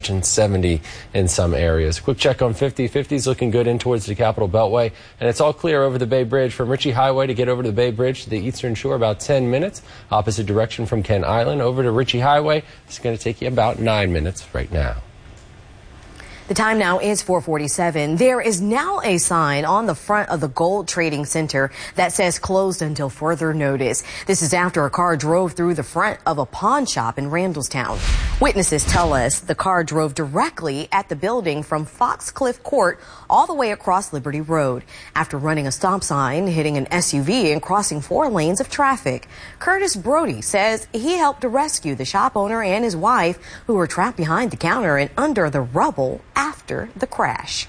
approaching 70 in some areas. Quick check on 50. 50 is looking good in towards the Capitol Beltway, and it's all clear over the Bay Bridge. From Ritchie Highway to get over to the Bay Bridge to the Eastern Shore, about 10 minutes. Opposite direction from Kent Island over to Ritchie Highway, it's going to take you about 9 minutes right now. The time now is 4:47. There is now a sign on the front of the Gold Trading Center that says closed until further notice. This is after a car drove through the front of a pawn shop in Randallstown. Witnesses tell us the car drove directly at the building from Foxcliff Court all the way across Liberty Road. After running a stop sign, hitting an SUV and crossing 4 lanes of traffic. Curtis Brody says he helped to rescue the shop owner and his wife who were trapped behind the counter and under the rubble after the crash.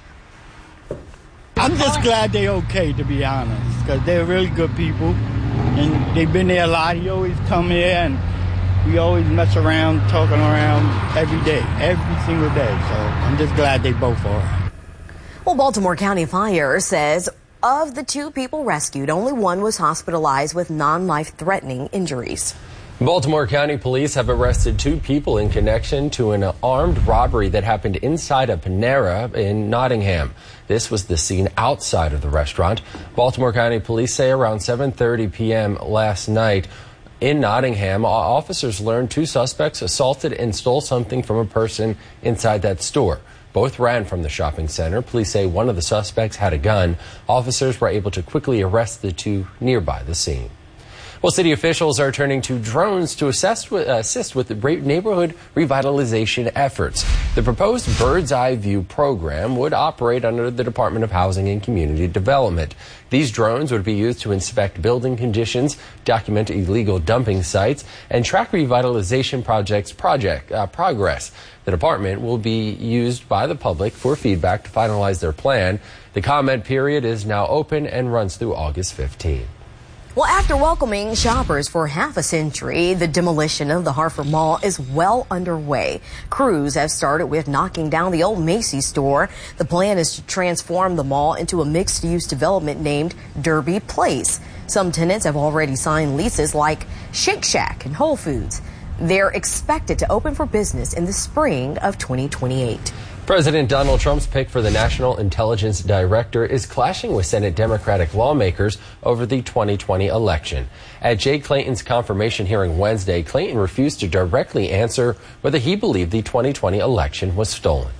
I'm just glad they're okay, to be honest, because they're really good people, and they've been there a lot. He always come here, and we always mess around, talking around every day, every single day. So I'm just glad they both are all right. Well, Baltimore County Fire says of the 2 people rescued, only one was hospitalized with non-life-threatening injuries. Baltimore County Police have arrested 2 people in connection to an armed robbery that happened inside a Panera in Nottingham. This was the scene outside of the restaurant. Baltimore County Police say around 7:30 p.m. last night in Nottingham, officers learned 2 suspects assaulted and stole something from a person inside that store. Both ran from the shopping center. Police say one of the suspects had a gun. Officers were able to quickly arrest the 2 nearby the scene. Well, city officials are turning to drones to assist with the neighborhood revitalization efforts. The proposed Bird's Eye View program would operate under the Department of Housing and Community Development. These drones would be used to inspect building conditions, document illegal dumping sites, and track revitalization progress. The department will be used by the public for feedback to finalize their plan. The comment period is now open and runs through August 15. Well, after welcoming shoppers for half a century, the demolition of the Hartford Mall is well underway. Crews have started with knocking down the old Macy's store. The plan is to transform the mall into a mixed-use development named Derby Place. Some tenants have already signed leases like Shake Shack and Whole Foods. They're expected to open for business in the spring of 2028. President Donald Trump's pick for the National Intelligence Director is clashing with Senate Democratic lawmakers over the 2020 election. At Jay Clayton's confirmation hearing Wednesday, Clayton refused to directly answer whether he believed the 2020 election was stolen.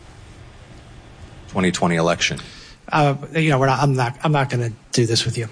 2020 election. I'm not going to do this with you.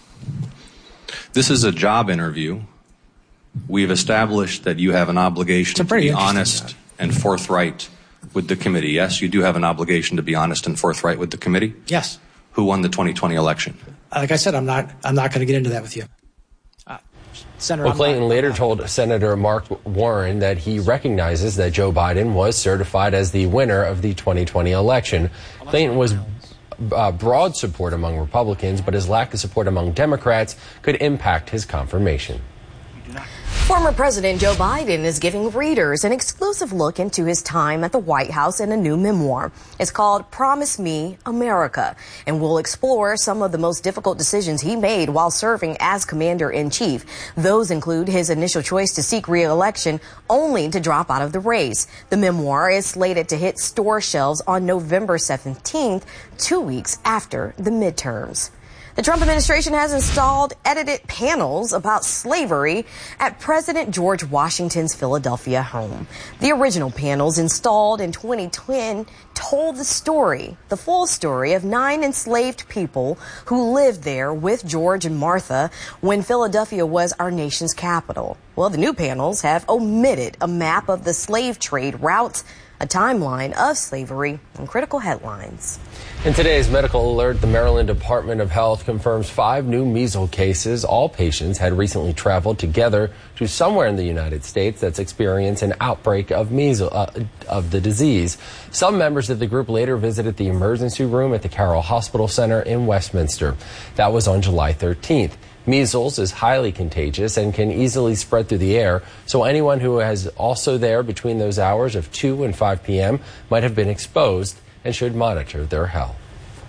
This is a job interview. We've established that you have an obligation to be honest and forthright with the committee. Yes, you do have an obligation to be honest and forthright with the committee? Yes. Who won the 2020 election? Like I said, I'm not going to get into that with you. Senator, Clayton later told Senator Mark Warren that he recognizes that Joe Biden was certified as the winner of the 2020 election. Clayton was broad support among Republicans, but his lack of support among Democrats could impact his confirmation. Former President Joe Biden is giving readers an exclusive look into his time at the White House in a new memoir. It's called Promise Me, America, and will explore some of the most difficult decisions he made while serving as commander-in-chief. Those include his initial choice to seek re-election only to drop out of the race. The memoir is slated to hit store shelves on November 17th, 2 weeks after the midterms. The Trump administration has installed edited panels about slavery at President George Washington's Philadelphia home. The original panels installed in 2010 told the full story of 9 enslaved people who lived there with George and Martha when Philadelphia was our nation's capital. Well, the new panels have omitted a map of the slave trade routes, a timeline of slavery, and critical headlines. In today's medical alert, the Maryland Department of Health confirms 5 new measles cases. All patients had recently traveled together to somewhere in the United States that's experienced an outbreak of of the disease. Some members of the group later visited the emergency room at the Carroll Hospital Center in Westminster. That was on July 13th. Measles is highly contagious and can easily spread through the air, so anyone who is also there between those hours of 2 and 5 p.m. might have been exposed and should monitor their health.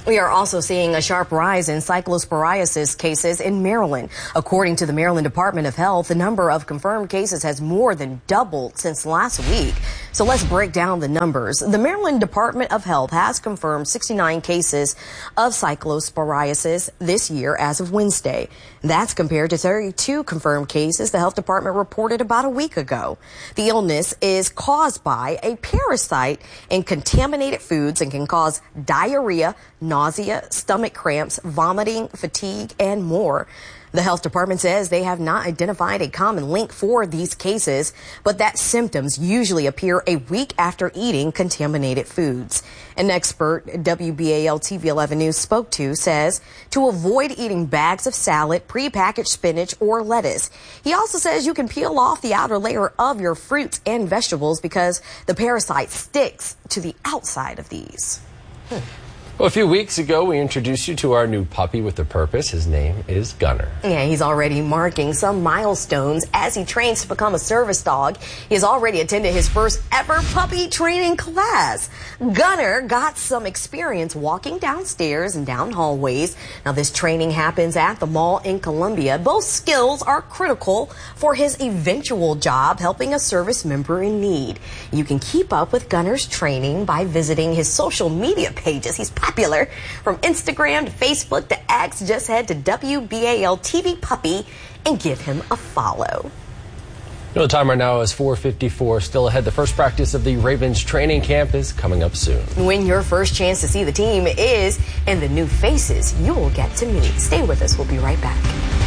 We are also seeing a sharp rise in cyclosporiasis cases in Maryland. According to the Maryland Department of Health, the number of confirmed cases has more than doubled since last week. So let's break down the numbers. The Maryland Department of Health has confirmed 69 cases of cyclosporiasis this year as of Wednesday. That's compared to 32 confirmed cases the health department reported about a week ago. The illness is caused by a parasite in contaminated foods and can cause diarrhea, nausea, stomach cramps, vomiting, fatigue, and more. The health department says they have not identified a common link for these cases, but that symptoms usually appear a week after eating contaminated foods. An expert WBAL TV 11 News spoke to says to avoid eating bags of salad, prepackaged spinach, or lettuce. He also says you can peel off the outer layer of your fruits and vegetables because the parasite sticks to the outside of these. Well, a few weeks ago, we introduced you to our new puppy with a purpose. His name is Gunner. Yeah, he's already marking some milestones as he trains to become a service dog. He has already attended his first ever puppy training class. Gunner got some experience walking downstairs and down hallways. Now, this training happens at the mall in Columbia. Both skills are critical for his eventual job helping a service member in need. You can keep up with Gunner's training by visiting his social media pages. He's popular from Instagram to Facebook to X. Just head to WBAL TV Puppy and give him a follow. The time right now is 4:54. Still ahead, the first practice of the Ravens training camp is coming up soon. When your first chance to see the team is and the new faces you will get to meet. Stay with us. We'll be right back.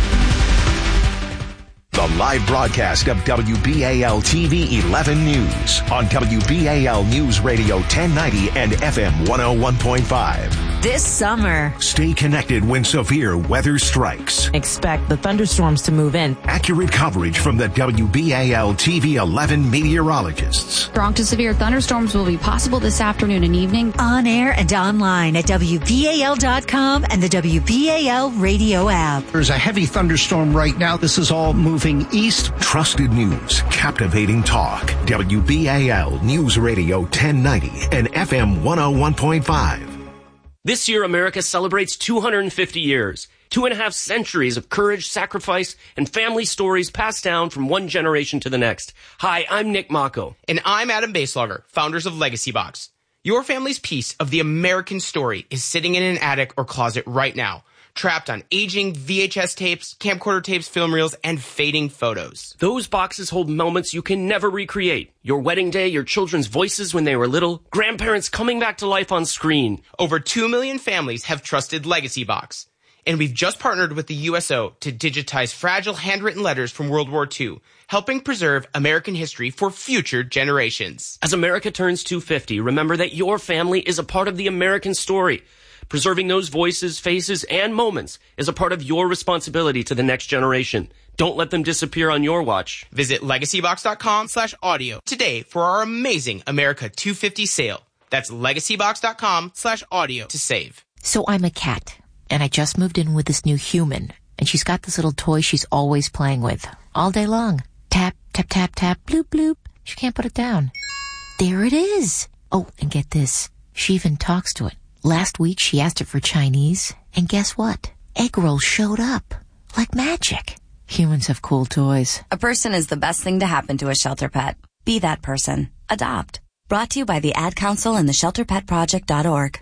The live broadcast of WBAL TV 11 News on WBAL News Radio 1090 and FM 101.5. This summer, stay connected when severe weather strikes. Expect the thunderstorms to move in. Accurate coverage from the WBAL TV 11 meteorologists. Strong to severe thunderstorms will be possible this afternoon and evening. On air and online at WBAL.com and the WBAL radio app. There's a heavy thunderstorm right now. This is all moving east. Trusted news, captivating talk. WBAL News Radio 1090 and FM 101.5. This year, America celebrates 250 years, 2.5 centuries of courage, sacrifice, and family stories passed down from one generation to the next. Hi, I'm Nick Mako. And I'm Adam Baselogger, founders of Legacy Box. Your family's piece of the American story is sitting in an attic or closet right now, trapped on aging VHS tapes, camcorder tapes, film reels, and fading photos. Those boxes hold moments you can never recreate. Your wedding day, your children's voices when they were little, grandparents coming back to life on screen. Over 2 million families have trusted Legacy Box. And we've just partnered with the USO to digitize fragile handwritten letters from World War II, helping preserve American history for future generations. As America turns 250, remember that your family is a part of the American story. Preserving those voices, faces, and moments is a part of your responsibility to the next generation. Don't let them disappear on your watch. Visit legacybox.com/audio today for our amazing America 250 sale. That's legacybox.com/audio to save. So I'm a cat, and I just moved in with this new human, and she's got this little toy she's always playing with all day long. Tap, tap, tap, tap, bloop, bloop. She can't put it down. There it is. Oh, and get this. She even talks to it. Last week, she asked it for Chinese, and guess what? Egg rolls showed up. Like magic. Humans have cool toys. A person is the best thing to happen to a shelter pet. Be that person. Adopt. Brought to you by the Ad Council and the ShelterPetProject.org.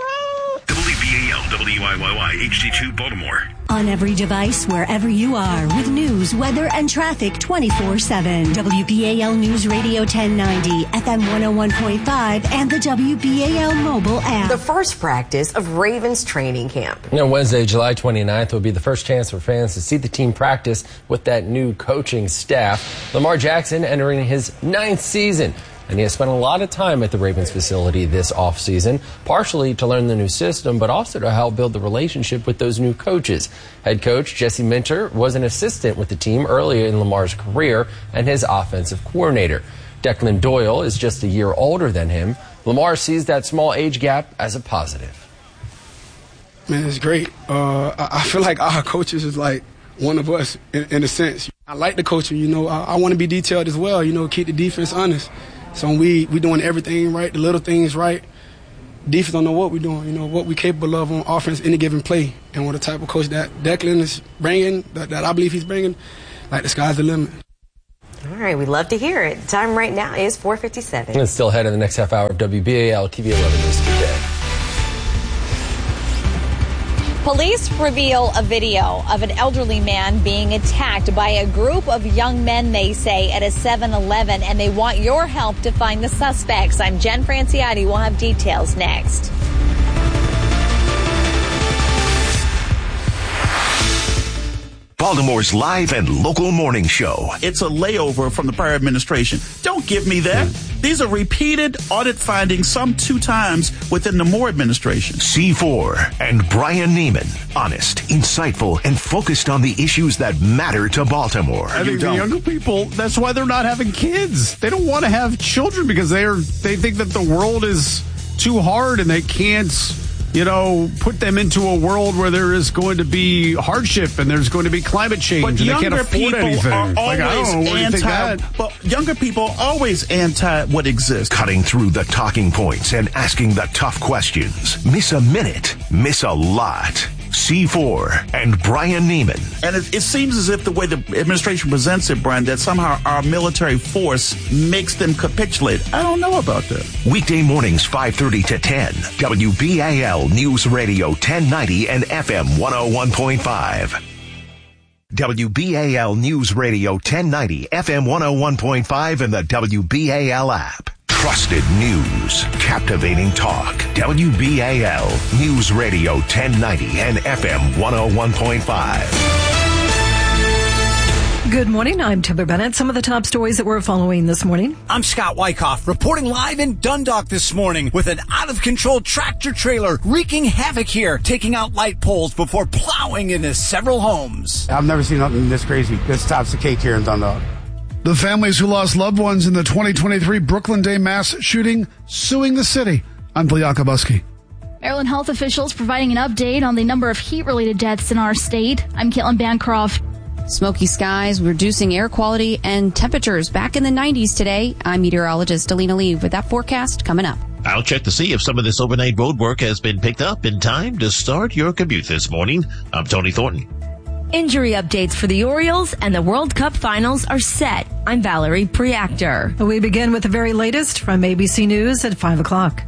WBAL, WIYY, HD2 Baltimore. On every device, wherever you are, with news, weather, and traffic 24/7. WBAL News Radio 1090, FM 101.5, and the WBAL mobile app. The first practice of Ravens training camp. Wednesday, July 29th will be the first chance for fans to see the team practice with that new coaching staff. Lamar Jackson entering his 9th season. And he has spent a lot of time at the Ravens facility this offseason, partially to learn the new system, but also to help build the relationship with those new coaches. Head coach Jesse Minter was an assistant with the team earlier in Lamar's career and his offensive coordinator. Declan Doyle is just a year older than him. Lamar sees that small age gap as a positive. Man, it's great. I feel like our coaches is like one of us in a sense. I like the coaching, I want to be detailed as well, keep the defense honest. So we doing everything right, the little things right. defense don't know what we're doing, what we're capable of on offense any given play. And with the type of coach that Declan is bringing, that I believe he's bringing, like the sky's the limit. All right, we'd love to hear it. The time right now is 4:57. And still ahead in the next half hour of WBAL TV 11 News Today. Police reveal a video of an elderly man being attacked by a group of young men, they say, at a 7-Eleven, and they want your help to find the suspects. I'm Jen Franciotti. We'll have details next. Baltimore's live and local morning show. It's a layover from the prior administration. Don't give me that. These are repeated audit findings, some 2 times within the Moore administration. C4 and Brian Neiman. Honest, insightful, and focused on the issues that matter to Baltimore. I think the younger people, that's why they're not having kids. They don't want to have children because they think that the world is too hard and they can't, put them into a world where there is going to be hardship and there's going to be climate change and they can't afford anything. But younger people are always anti what exists. Cutting through the talking points and asking the tough questions. Miss a minute, miss a lot. C4 and Brian Neiman. And it seems as if the way the administration presents it, Brian, that somehow our military force makes them capitulate. I don't know about that. Weekday mornings 5:30 to 10. WBAL News Radio 1090 and FM 101.5. WBAL News Radio 1090, FM 101.5 and the WBAL app. Trusted news, captivating talk. WBAL News Radio 1090 and FM 101.5. Good morning. I'm Timber Bennett. Some of the top stories that we're following this morning. I'm Scott Wyckoff, reporting live in Dundalk this morning with an out-of-control tractor trailer wreaking havoc here, taking out light poles before plowing into several homes. I've never seen nothing this crazy. This tops the cake here in Dundalk. The families who lost loved ones in the 2023 Brooklyn Day mass shooting suing the city. I'm Bill Yakubuski. Maryland health officials providing an update on the number of heat-related deaths in our state. I'm Caitlin Bancroft. Smoky skies, reducing air quality, and temperatures back in the 90s today. I'm meteorologist Alina Lee with that forecast coming up. I'll check to see if some of this overnight road work has been picked up in time to start your commute this morning. I'm Tony Thornton. Injury updates for the Orioles and the World Cup finals are set. I'm Valerie Preactor. We begin with the very latest from ABC News at 5 o'clock.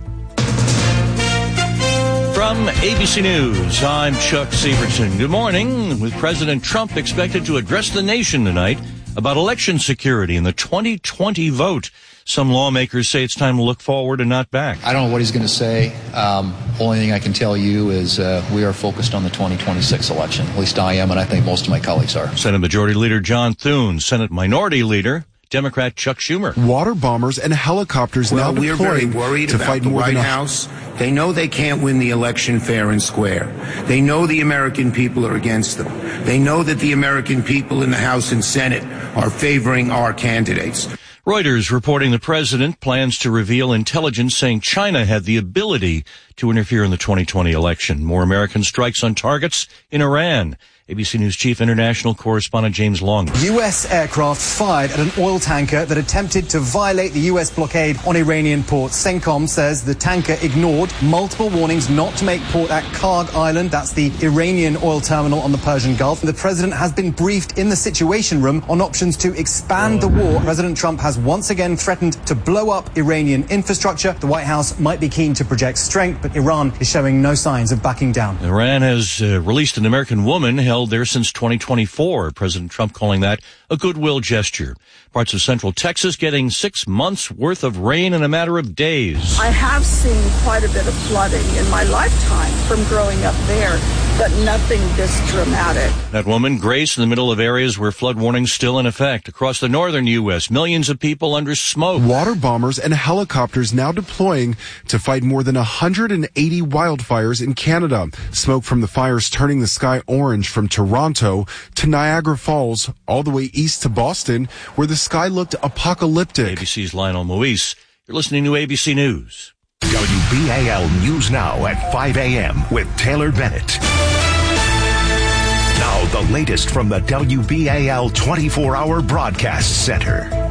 From ABC News, I'm Chuck Severson. Good morning. With President Trump expected to address the nation tonight about election security in the 2020 vote. Some lawmakers say it's time to look forward and not back. I don't know what he's going to say. Only thing I can tell you is we are focused on the 2026 election. At least I am, and I think most of my colleagues are. Senate Majority Leader John Thune, Senate Minority Leader Democrat Chuck Schumer. Water bombers and helicopters now deployed we're very worried to about fight the more White than House. They know they can't win the election fair and square. They know the American people are against them. They know that the American people in the House and Senate are favoring our candidates. Reuters reporting the president plans to reveal intelligence saying China had the ability to interfere in the 2020 election. More American strikes on targets in Iran. ABC News Chief International Correspondent James Long. U.S. aircraft fired at an oil tanker that attempted to violate the U.S. blockade on Iranian ports. CENTCOM says the tanker ignored multiple warnings not to make port at Karg Island. That's the Iranian oil terminal on the Persian Gulf. The president has been briefed in the Situation Room on options to expand the war. President Trump has once again threatened to blow up Iranian infrastructure. The White House might be keen to project strength, but Iran is showing no signs of backing down. Iran has released an American woman held there since 2024. President Trump calling that a goodwill gesture. Parts of central Texas getting 6 months worth of rain in a matter of days. I have seen quite a bit of flooding in my lifetime from growing up there, but nothing this dramatic. That woman, Grace, in the middle of areas where flood warnings still in effect. Across the northern U.S., millions of people under smoke. Water bombers and helicopters now deploying to fight more than 180 wildfires in Canada. Smoke from the fires turning the sky orange from Toronto to Niagara Falls, all the way east to Boston, where the sky looked apocalyptic. ABC's Lionel Moise. You're listening to ABC News. WBAL News Now at 5 a.m. with Taylor Bennett. Now the latest from the WBAL 24-hour broadcast center.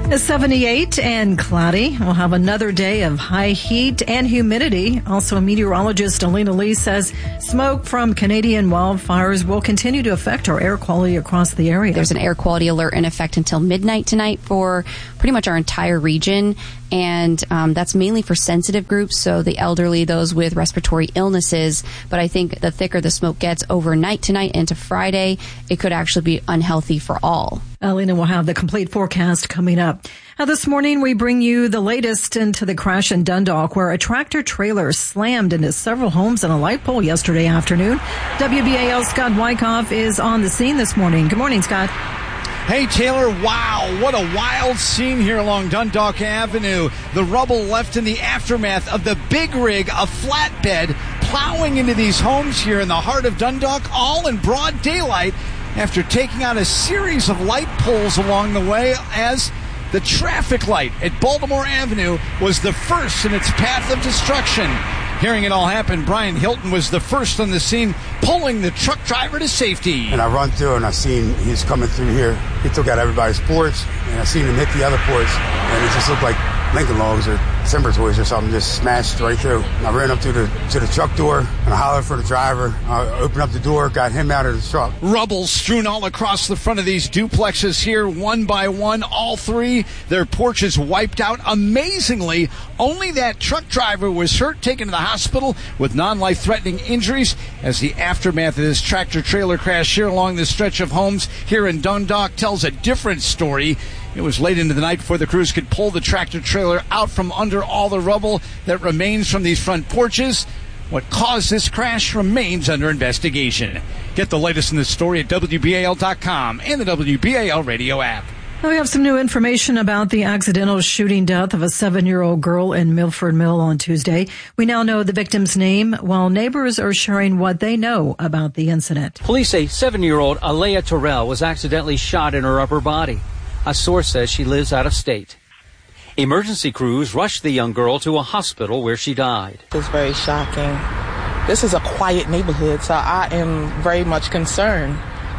It's 78 and cloudy. We'll have another day of high heat and humidity. Also, meteorologist Alina Lee says smoke from Canadian wildfires will continue to affect our air quality across the area. There's an air quality alert in effect until midnight tonight for pretty much our entire region. And that's mainly for sensitive groups, so the elderly, those with respiratory illnesses. But I think the thicker the smoke gets overnight tonight into Friday, it could actually be unhealthy for all. Alina will have the complete forecast coming up. Now, this morning, we bring you the latest into the crash in Dundalk, where a tractor trailer slammed into several homes and a light pole yesterday afternoon. WBAL's Scott Wyckoff is on the scene this morning. Good morning, Scott. Hey, Taylor, wow, what a wild scene here along Dundalk Avenue. The rubble left in the aftermath of the big rig, a flatbed, plowing into these homes here in the heart of Dundalk, all in broad daylight, after taking out a series of light poles along the way, as the traffic light at Baltimore Avenue was the first in its path of destruction. Hearing it all happen, Brian Hilton was the first on the scene, pulling the truck driver to safety. And I run through and I seen he's coming through here. He took out everybody's porch, and I seen him hit the other porch, and it just looked like Lincoln Logs or timber toys or something, just smashed right through. And I ran up to the truck door and I hollered for the driver. I opened up the door, got him out of the truck. Rubble strewn all across the front of these duplexes here, one by one, all three, their porches wiped out. Amazingly, only that truck driver was hurt, taken to the hospital with non-life-threatening injuries, as the aftermath of this tractor-trailer crash here along this stretch of homes here in Dundalk tells a different story. It was late into the night before the crews could pull the tractor-trailer out from under all the rubble that remains from these front porches. What caused this crash remains under investigation. Get the latest in this story at WBAL.com and the WBAL radio app. We have some new information about the accidental shooting death of a 7-year-old girl in Milford Mill on Tuesday. We now know the victim's name, while neighbors are sharing what they know about the incident. Police say 7-year-old Alea Terrell was accidentally shot in her upper body. A source says she lives out of state. Emergency crews rushed the young girl to a hospital where she died. It's very shocking. This is a quiet neighborhood, so I am very much concerned.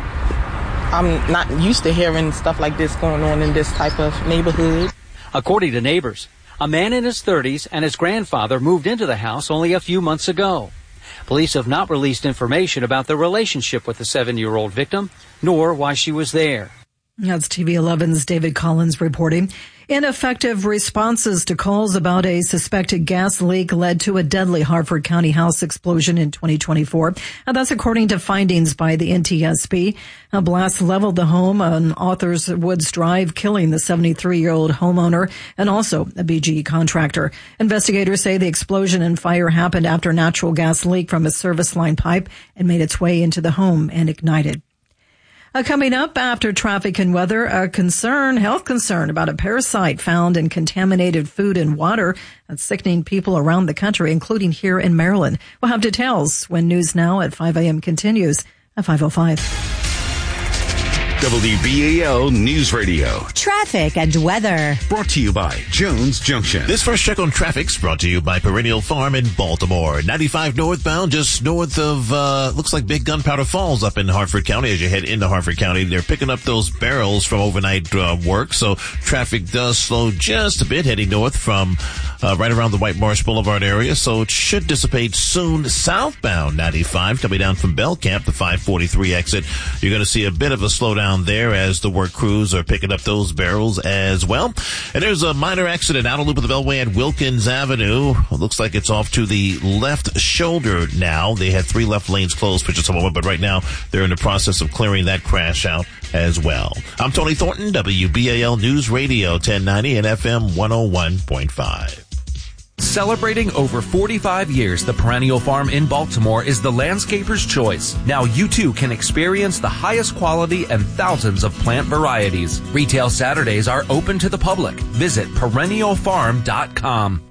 I'm not used to hearing stuff like this going on in this type of neighborhood. According to neighbors, a man in his 30s and his grandfather moved into the house only a few months ago. Police have not released information about the relationship with the 7-year-old victim, nor why she was there. That's TV 11's David Collins reporting. Ineffective responses to calls about a suspected gas leak led to a deadly Harford County house explosion in 2024. And that's according to findings by the NTSB. A blast leveled the home on Authors Woods Drive, killing the 73-year-old homeowner and also a BGE contractor. Investigators say the explosion and fire happened after a natural gas leak from a service line pipe and made its way into the home and ignited. Coming up after traffic and weather, a health concern about a parasite found in contaminated food and water that's sickening people around the country, including here in Maryland. We'll have details when News Now at 5 a.m. continues at 5:05. WBAL News Radio. Traffic and weather. Brought to you by Jones Junction. This first check on traffic's brought to you by Perennial Farm in Baltimore. 95 northbound, just north of, looks like Big Gunpowder Falls up in Harford County. As you head into Harford County, they're picking up those barrels from overnight work. So traffic does slow just a bit heading north from right around the White Marsh Boulevard area. So it should dissipate soon. Southbound 95 coming down from Bell Camp, the 543 exit. You're going to see a bit of a slowdown there as the work crews are picking up those barrels as well. And there's a minor accident out of loop of the Beltway at Wilkins Avenue. It looks like it's off to the left shoulder now. They had 3 left lanes closed for just a moment, but right now they're in the process of clearing that crash out as well. I'm Tony Thornton, WBAL News Radio 1090 and FM 101.5. Celebrating over 45 years, the Perennial Farm in Baltimore is the landscaper's choice. Now you too can experience the highest quality and thousands of plant varieties. Retail Saturdays are open to the public. Visit perennialfarm.com.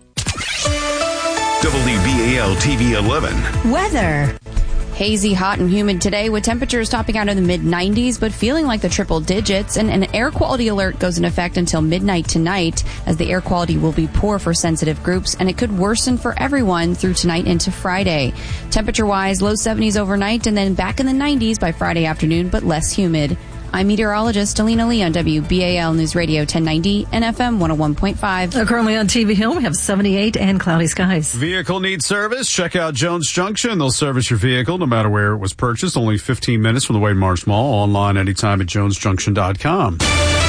WBAL TV 11. Weather. Hazy, hot, and humid today with temperatures topping out in the mid-90s but feeling like the triple digits. And an air quality alert goes in effect until midnight tonight, as the air quality will be poor for sensitive groups and it could worsen for everyone through tonight into Friday. Temperature-wise, low 70s overnight and then back in the 90s by Friday afternoon, but less humid. I'm meteorologist Alina Lee on WBAL News Radio 1090 and FM 101.5. Currently on TV Hill, we have 78 and cloudy skies. Vehicle needs service? Check out Jones Junction. They'll service your vehicle no matter where it was purchased. Only 15 minutes from the Wade Marsh Mall. Online anytime at jonesjunction.com.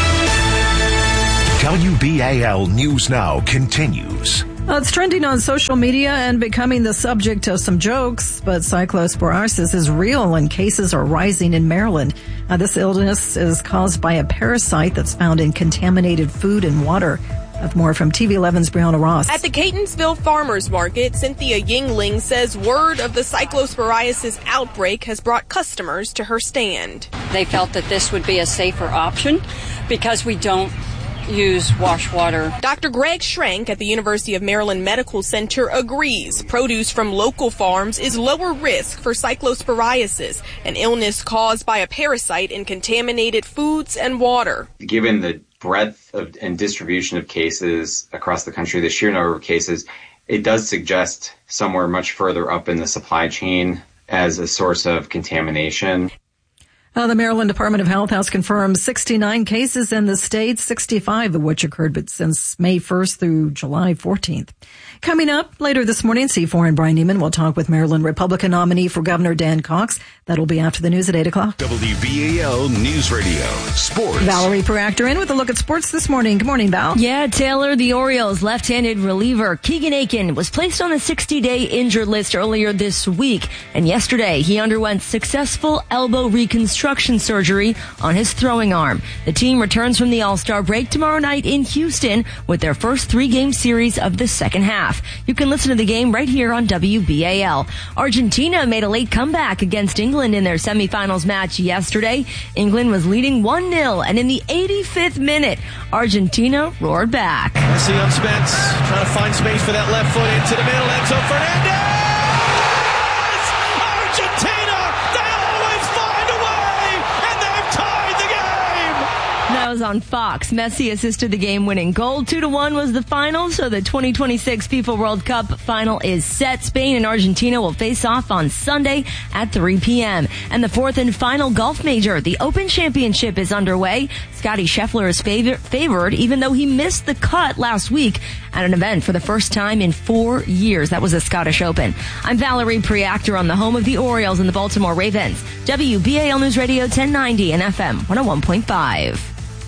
WBAL News Now continues. It's trending on social media and becoming the subject of some jokes, but cyclosporiasis is real and cases are rising in Maryland. This illness is caused by a parasite that's found in contaminated food and water. Have more from TV 11's Brianna Ross. At the Catonsville Farmers Market, Cynthia Yingling says word of the cyclosporiasis outbreak has brought customers to her stand. They felt that this would be a safer option because we don't use wash water. Dr. Greg Schrank at the University of Maryland Medical Center agrees produce from local farms is lower risk for cyclosporiasis, an illness caused by a parasite in contaminated foods and water. Given the breadth of and distribution of cases across the country, the sheer number of cases, it does suggest somewhere much further up in the supply chain as a source of contamination. The Maryland Department of Health has confirmed 69 cases in the state, 65 of which occurred since May 1st through July 14th. Coming up later this morning, C4 and Brian Neiman will talk with Maryland Republican nominee for Governor Dan Cox. That'll be after the news at 8 o'clock. WBAL News Radio Sports. Valerie Proactor in with a look at sports this morning. Good morning, Val. Yeah, Taylor, the Orioles' left-handed reliever Keegan Aiken was placed on the 60-day injured list earlier this week. And yesterday, he underwent successful elbow reconstruction surgery on his throwing arm. The team returns from the All-Star break tomorrow night in Houston with their first 3-game series of the second half. You can listen to the game right here on WBAL. Argentina made a late comeback against England in their semifinals match yesterday. England was leading 1-0, and in the 85th minute, Argentina roared back. Messi on Spence, trying to find space for that left foot into the middle. Enzo Fernandez! Argentina! They always find a way, and they've tied the game! That was on Fox. Messi assisted the game-winning goal. 2-1 was the final, so the 2026 FIFA World Cup final is set. Spain and Argentina will face off on Sunday at 3 p.m. And the fourth and final golf major, the Open Championship, is underway. Scottie Scheffler is favored, even though he missed the cut last week at an event for the first time in 4 years. That was the Scottish Open. I'm Valerie Proactor on the home of the Orioles and the Baltimore Ravens. WBAL News Radio 1090 and FM 101.5.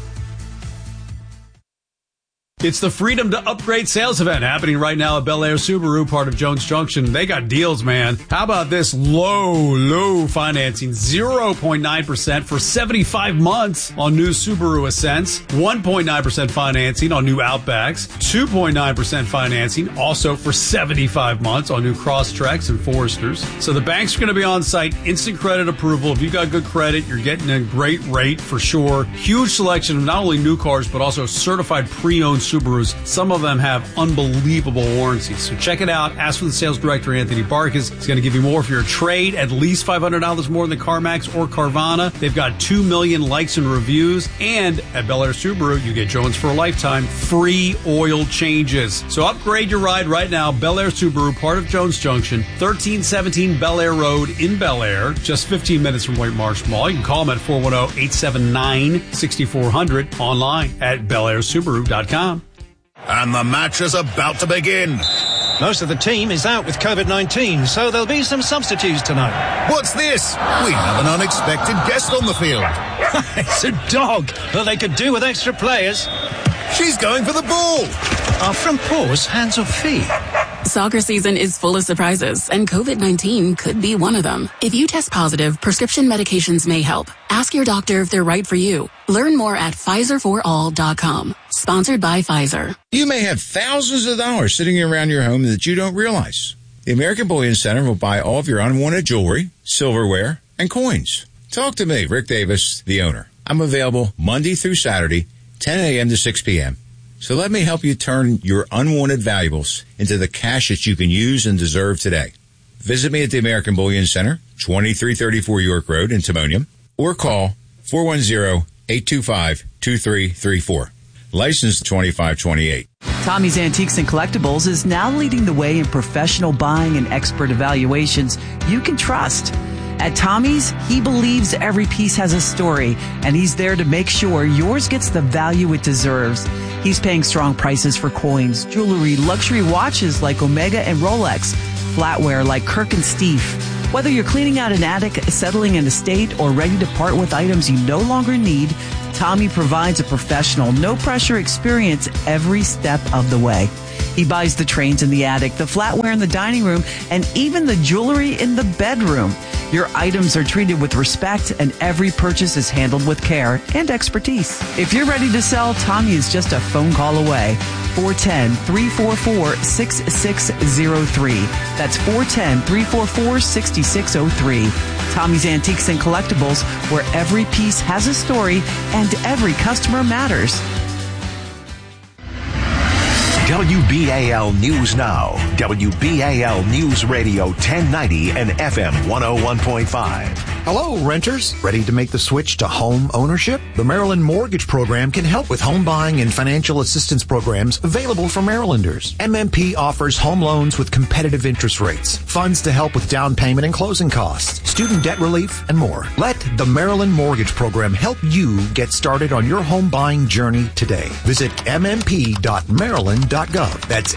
It's the Freedom to Upgrade sales event happening right now at Bel Air Subaru, part of Jones Junction. They got deals, man. How about this low financing? 0.9% for 75 months on new Subaru Ascents. 1.9% financing on new Outbacks. 2.9% financing also for 75 months on new Crosstreks and Foresters. So the banks are going to be on site. Instant credit approval. If you got good credit, you're getting a great rate for sure. Huge selection of not only new cars, but also certified pre-owned Subarus. Some of them have unbelievable warranties. So check it out. Ask for the sales director, Anthony Barkas. He's going to give you more for your trade, at least $500 more than CarMax or Carvana. They've got 2 million likes and reviews. And at Bel Air Subaru, you get Jones for a lifetime, free oil changes. So upgrade your ride right now. Bel Air Subaru, part of Jones Junction, 1317 Bel Air Road in Bel Air, just 15 minutes from Wake Marsh Mall. You can call them at 410-879-6400, online at BelAirSubaru.com. And the match is about to begin. Most of the team is out with COVID-19, so there'll be some substitutes tonight. What's this? We have an unexpected guest on the field. It's a dog. Well, they could do with extra players. She's going for the ball. Are front paws hands or feet? Soccer season is full of surprises, and COVID-19 could be one of them. If you test positive, prescription medications may help. Ask your doctor if they're right for you. Learn more at PfizerForAll.com. Sponsored by Pfizer. You may have thousands of dollars sitting around your home that you don't realize. The American Bullion Center will buy all of your unwanted jewelry, silverware, and coins. Talk to me, Rick Davis, the owner. I'm available Monday through Saturday, 10 a.m. to 6 p.m. So let me help you turn your unwanted valuables into the cash that you can use and deserve today. Visit me at the American Bullion Center, 2334 York Road in Timonium, or call 410-825-2334. License 2528. Tommy's Antiques and Collectibles is now leading the way in professional buying and expert evaluations you can trust. At Tommy's, he believes every piece has a story, and he's there to make sure yours gets the value it deserves. He's paying strong prices for coins, jewelry, luxury watches like Omega and Rolex, flatware like Kirk and Steve. Whether you're cleaning out an attic, settling an estate, or ready to part with items you no longer need, Tommy provides a professional, no-pressure experience every step of the way. He buys the trains in the attic, the flatware in the dining room, and even the jewelry in the bedroom. Your items are treated with respect, and every purchase is handled with care and expertise. If you're ready to sell, Tommy is just a phone call away. 410-344-6603. That's 410-344-6603. Tommy's Antiques and Collectibles, where every piece has a story and every customer matters. WBAL News Now. WBAL News Radio 1090 and FM 101.5. Hello, renters. Ready to make the switch to home ownership? The Maryland Mortgage Program can help with home buying and financial assistance programs available for Marylanders. MMP offers home loans with competitive interest rates, funds to help with down payment and closing costs, student debt relief, and more. Let the Maryland Mortgage Program help you get started on your home buying journey today. Visit mmp.maryland.gov. That's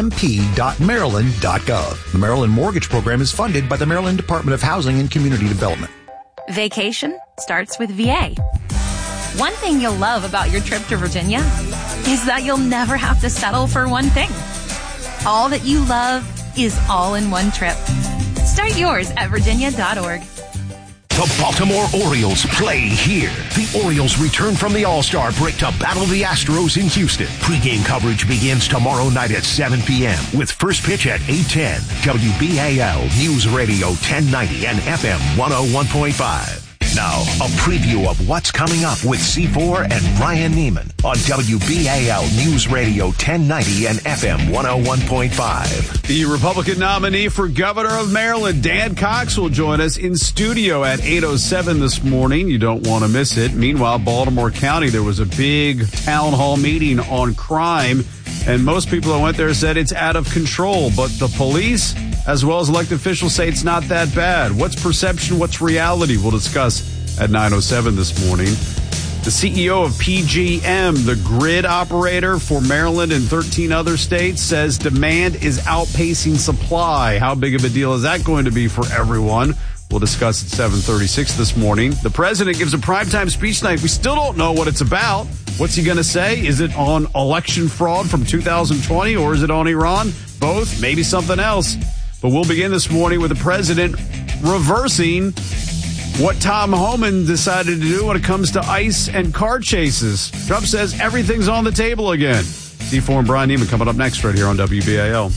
mmp.maryland.gov. The Maryland Mortgage Program is funded by the Maryland Department of Housing and Community Development. Vacation starts with VA. One thing you'll love about your trip to Virginia is that you'll never have to settle for one thing. All that you love is all in one trip. Start yours at virginia.org. The Baltimore Orioles play here. The Orioles return from the All-Star break to battle the Astros in Houston. Pre-game coverage begins tomorrow night at 7 p.m. with first pitch at 8:10. WBAL News Radio 1090 and FM 101.5. Now, a preview of what's coming up with C4 and Brian Neiman on WBAL News Radio 1090 and FM 101.5. The Republican nominee for governor of Maryland, Dan Cox, will join us in studio at 8:07 this morning. You don't want to miss it. Meanwhile, Baltimore County, there was a big town hall meeting on crime, and most people that went there said it's out of control. But the police, as well as elected officials, say it's not that bad. What's perception? What's reality? We'll discuss at 9:07 this morning. The CEO of PGM, the grid operator for Maryland and 13 other states, says demand is outpacing supply. How big of a deal is that going to be for everyone? We'll discuss at 7:36 this morning. The president gives a primetime speech tonight. We still don't know what it's about. What's he going to say? Is it on election fraud from 2020 or is it on Iran? Both, maybe something else. But we'll begin this morning with the president reversing what Tom Homan decided to do when it comes to ICE and car chases. Trump says everything's on the table again. C4 and Brian Neiman coming up next right here on WBAL.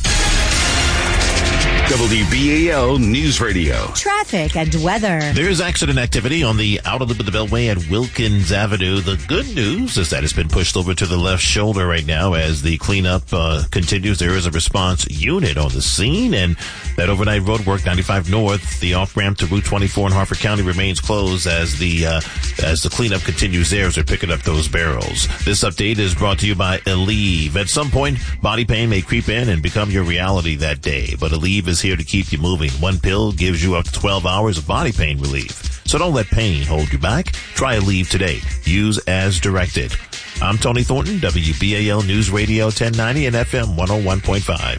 WBAL News Radio. Traffic and weather. There's accident activity on the outer lip of the Beltway at Wilkins Avenue. The good news is that it's been pushed over to the left shoulder right now as the cleanup continues. There is a response unit on the scene, and that overnight road work 95 North, the off-ramp to Route 24 in Harford County, remains closed as the cleanup continues there as they're picking up those barrels. This update is brought to you by Aleve. At some point, body pain may creep in and become your reality that day, but Aleve is here to keep you moving. One pill gives you up to 12 hours of body pain relief. So don't let pain hold you back. Try Aleve today. Use as directed. I'm Tony Thornton, WBAL News Radio 1090 and FM 101.5.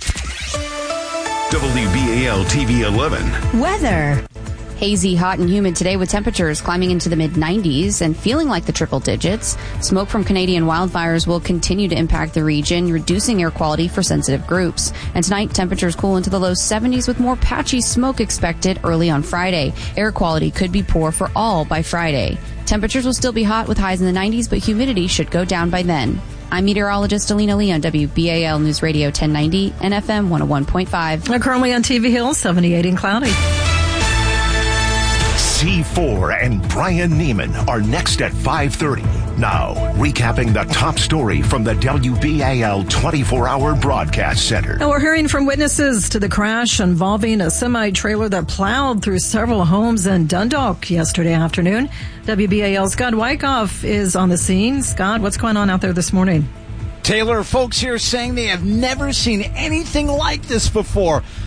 WBAL TV 11. Weather. Hazy, hot, and humid today with temperatures climbing into the mid-90s and feeling like the triple digits. Smoke from Canadian wildfires will continue to impact the region, reducing air quality for sensitive groups. And tonight, temperatures cool into the low 70s with more patchy smoke expected early on Friday. Air quality could be poor for all by Friday. Temperatures will still be hot with highs in the 90s, but humidity should go down by then. I'm meteorologist Alina Lee on WBAL News Radio 1090 and FM 101.5. Currently on TV Hill, 78 and cloudy. C4 and Brian Neiman are next at 5:30. Now, recapping the top story from the WBAL 24-hour broadcast center. And we're hearing from witnesses to the crash involving a semi-trailer that plowed through several homes in Dundalk yesterday afternoon. WBAL's Scott Wyckoff is on the scene. Scott, what's going on out there this morning? Taylor, folks here saying they have never seen anything like this before.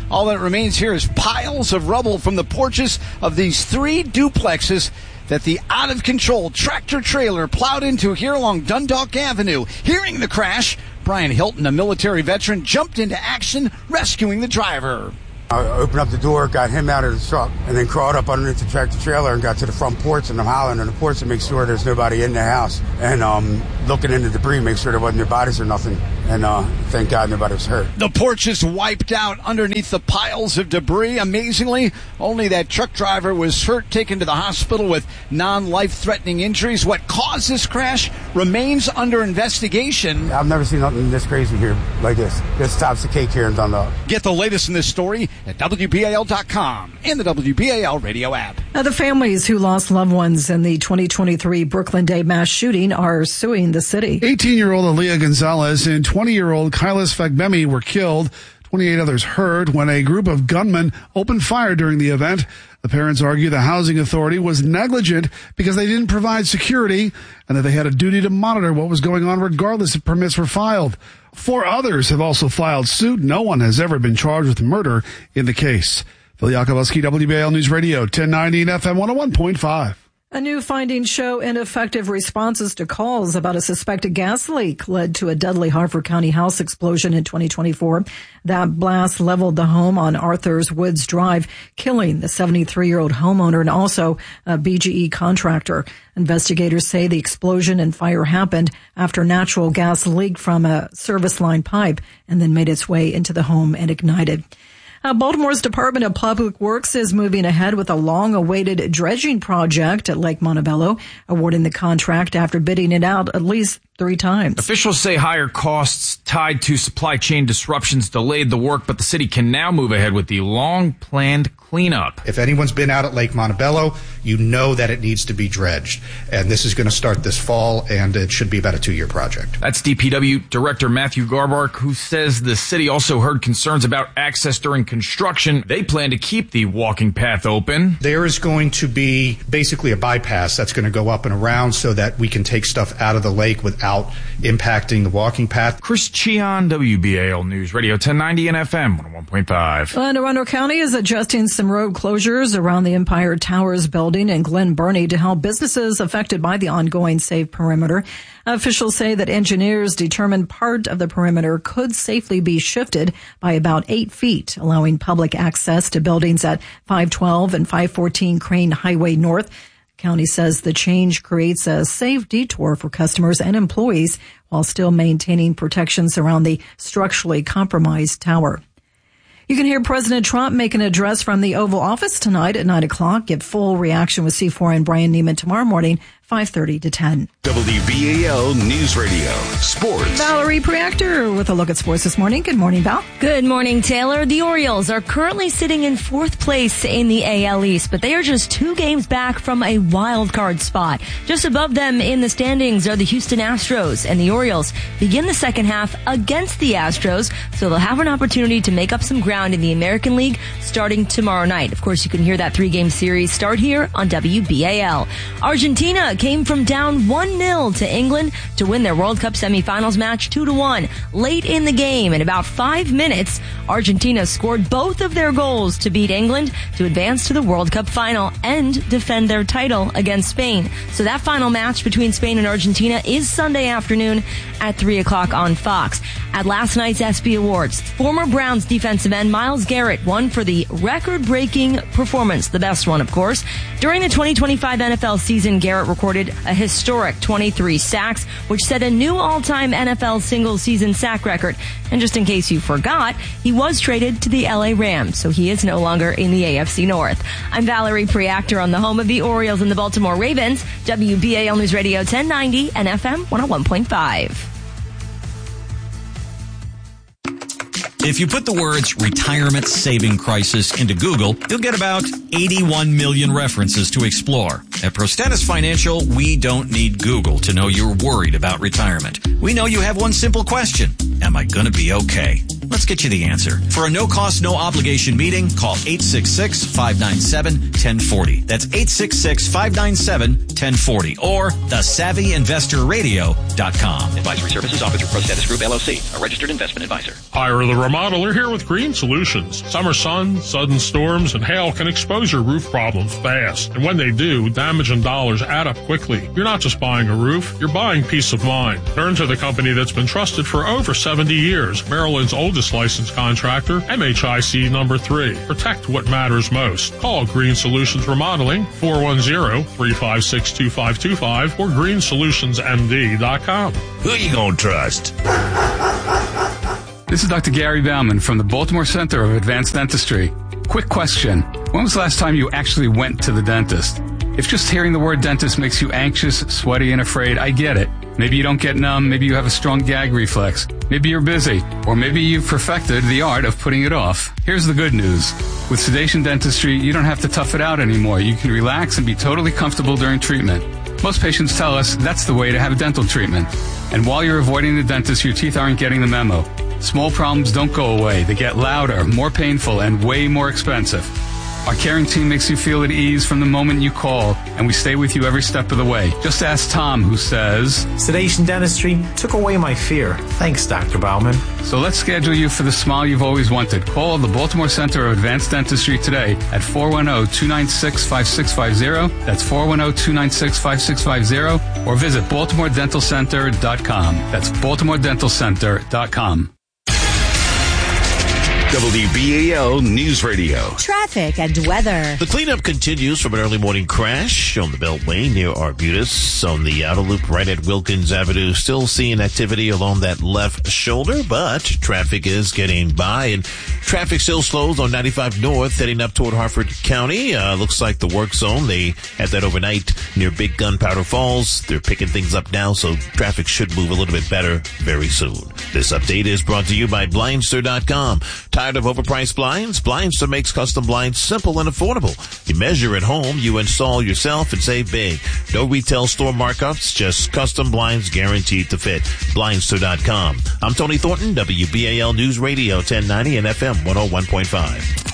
All that remains here is piles of rubble from the porches of these 3 duplexes that the out-of-control tractor-trailer plowed into here along Dundalk Avenue. Hearing the crash, Brian Hilton, a military veteran, jumped into action, rescuing the driver. I opened up the door, got him out of the truck, and then crawled up underneath the tractor-trailer and got to the front porch, and I'm hollering on the porch to make sure there's nobody in the house. And looking in the debris, make sure there wasn't no bodies or nothing. And thank God nobody was hurt. The porch is wiped out underneath the piles of debris. Amazingly, only that truck driver was hurt, taken to the hospital with non-life-threatening injuries. What caused this crash remains under investigation. I've never seen nothing this crazy here like this. This tops the cake here in Dundalk. Get the latest in this story at WBAL.com and the WBAL radio app. The families who lost loved ones in the 2023 Brooklyn Day mass shooting are suing the city. 18-year-old Aaliyah Gonzalez and 20-year-old Kailas Fagbemi were killed. 28 others hurt when a group of gunmen opened fire during the event. The parents argue the housing authority was negligent because they didn't provide security and that they had a duty to monitor what was going on regardless if permits were filed. 4 others have also filed suit. No one has ever been charged with murder in the case. Phil Yakovlevsky, WBAL News Radio, 1090 and FM 101.5. A new findings show ineffective responses to calls about a suspected gas leak led to a deadly Harford County house explosion in 2024. That blast leveled the home on Arthur's Woods Drive, killing the 73-year-old homeowner and also a BGE contractor. Investigators say the explosion and fire happened after natural gas leaked from a service line pipe and then made its way into the home and ignited. Baltimore's Department of Public Works is moving ahead with a long-awaited dredging project at Lake Montebello, awarding the contract after bidding it out at least 3 times. Officials say higher costs tied to supply chain disruptions delayed the work, but the city can now move ahead with the long-planned cleanup. If anyone's been out at Lake Montebello, you know that it needs to be dredged. And this is going to start this fall, and it should be about a 2-year project. That's DPW Director Matthew Garbark, who says the city also heard concerns about access during construction. They plan to keep the walking path open. There is going to be basically a bypass that's going to go up and around so that we can take stuff out of the lake without impacting the walking path. Chris Cheon, WBAL News Radio 1090 and FM 101.5. And Arundel County is adjusting some road closures around the Empire Towers building in Glen Burnie to help businesses affected by the ongoing Safe Perimeter. Officials say that engineers determined part of the perimeter could safely be shifted by about 8 feet, allowing public access to buildings at 512 and 514 Crane Highway North. County says the change creates a safe detour for customers and employees while still maintaining protections around the structurally compromised tower. You can hear President Trump make an address from the Oval Office tonight at 9 o'clock. Get full reaction with C4 and Brian Neiman tomorrow morning, 5:30 to 10. WBAL News Radio Sports. Valerie Preactor with a look at sports this morning. Good morning, Val. Good morning, Taylor. The Orioles are currently sitting in 4th place in the AL East, but they are just 2 games back from a wild card spot. Just above them in the standings are the Houston Astros, and the Orioles begin the second half against the Astros, so they'll have an opportunity to make up some ground in the American League starting tomorrow night. Of course, you can hear that 3-game series start here on WBAL. Argentina came from down 1-0 to England to win their World Cup semifinals match 2-1. Late in the game, in about 5 minutes, Argentina scored both of their goals to beat England to advance to the World Cup final and defend their title against Spain. So that final match between Spain and Argentina is Sunday afternoon at 3 o'clock on Fox. At last night's ESPY Awards, former Browns defensive end Myles Garrett won for the record-breaking performance, the best one, of course. During the 2025 NFL season, Garrett recorded a historic 23 sacks, which set a new all-time NFL single-season sack record. And just in case you forgot, he was traded to the LA Rams, so he is no longer in the AFC North. I'm Valerie Preactor on the home of the Orioles and the Baltimore Ravens, WBAL News Radio 1090 and FM 101.5. If you put the words retirement saving crisis into Google, you'll get about 81 million references to explore. At Prostatus Financial, we don't need Google to know you're worried about retirement. We know you have one simple question. Am I going to be okay? Let's get you the answer. For a no-cost, no-obligation meeting, call 866-597-1040. That's 866-597-1040 or thesavvyinvestorradio.com. Advisory services offered through ProStatus Group, LLC, a registered investment advisor. Ira the Remodeler here with Green Solutions. Summer sun, sudden storms, and hail can expose your roof problems fast. And when they do, damage and dollars add up quickly. You're not just buying a roof, you're buying peace of mind. Turn to the company that's been trusted for over 70 years, Maryland's oldest licensed contractor, MHIC number 3. Protect what matters most. Call Green Solutions Remodeling, 410-356-2525 or greensolutionsmd.com. Who you gonna trust? This is Dr. Gary Bauman from the Baltimore Center of Advanced Dentistry. Quick question. When was the last time you actually went to the dentist? If just hearing the word dentist makes you anxious, sweaty, and afraid, I get it. Maybe you don't get numb, maybe you have a strong gag reflex, maybe you're busy, or maybe you've perfected the art of putting it off. Here's the good news. With Sedation Dentistry, you don't have to tough it out anymore. You can relax and be totally comfortable during treatment. Most patients tell us that's the way to have dental treatment. And while you're avoiding the dentist, your teeth aren't getting the memo. Small problems don't go away. They get louder, more painful, and way more expensive. Our caring team makes you feel at ease from the moment you call, and we stay with you every step of the way. Just ask Tom, who says, Sedation Dentistry took away my fear. Thanks, Dr. Bauman. So let's schedule you for the smile you've always wanted. Call the Baltimore Center of Advanced Dentistry today at 410-296-5650. That's 410-296-5650. Or visit BaltimoreDentalCenter.com. That's BaltimoreDentalCenter.com. WBAL News Radio. Traffic and weather. The cleanup continues from an early morning crash on the Beltway near Arbutus on the outer loop right at Wilkins Avenue. Still seeing activity along that left shoulder, but traffic is getting by, and traffic still slows on 95 North heading up toward Harford County. Looks like the work zone, they had that overnight near Big Gunpowder Falls. They're picking things up now, so traffic should move a little bit better very soon. This update is brought to you by Blindster.com. Tired of overpriced blinds? Blindster makes custom blinds simple and affordable. You measure at home, you install yourself, and save big. No retail store markups, just custom blinds guaranteed to fit. Blindster.com. I'm Tony Thornton, WBAL News Radio 1090 and FM 101.5.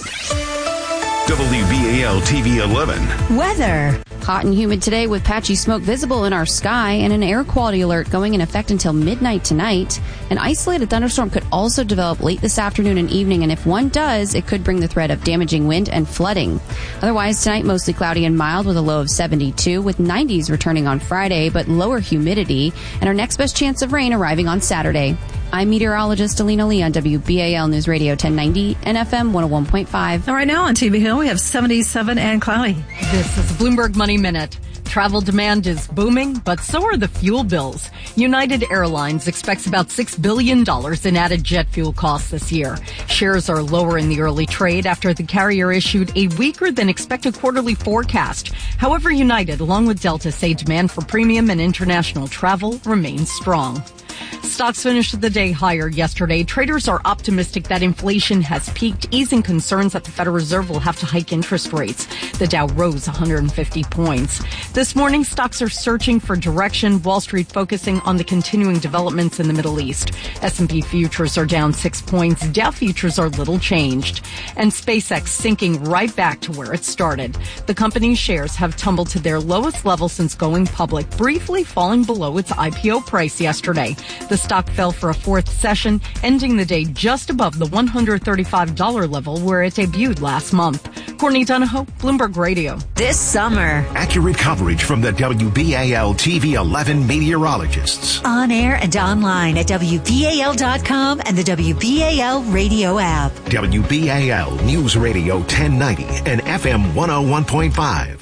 WBAL TV 11. Weather. Hot and humid today with patchy smoke visible in our sky and an air quality alert going in effect until midnight tonight. An isolated thunderstorm could also develop late this afternoon and evening, and if one does, it could bring the threat of damaging wind and flooding. Otherwise, tonight mostly cloudy and mild with a low of 72, with 90s returning on Friday, but lower humidity, and our next best chance of rain arriving on Saturday. I'm meteorologist Alina Lee on WBAL News Radio 1090 and FM 101.5. All right, now on TV Hill, we have 77 and cloudy. This is Bloomberg Money Minute. Travel demand is booming, but so are the fuel bills. United Airlines expects about $6 billion in added jet fuel costs this year. Shares are lower in the early trade after the carrier issued a weaker than expected quarterly forecast. However, United, along with Delta, say demand for premium and international travel remains strong. Stocks finished the day higher yesterday. Traders are optimistic that inflation has peaked, easing concerns that the Federal Reserve will have to hike interest rates. The Dow rose 150 points. This morning, stocks are searching for direction. Wall Street focusing on the continuing developments in the Middle East. S&P futures are down 6 points. Dow futures are little changed. And SpaceX sinking right back to where it started. The company's shares have tumbled to their lowest level since going public, briefly falling below its IPO price yesterday. The stock fell for a fourth session, ending the day just above the $135 level where it debuted last month. Courtney Donahoe, Bloomberg Radio. This summer. Accurate coverage from the WBAL TV 11 meteorologists. On air and online at WBAL.com and the WBAL radio app. WBAL News Radio 1090 and FM 101.5.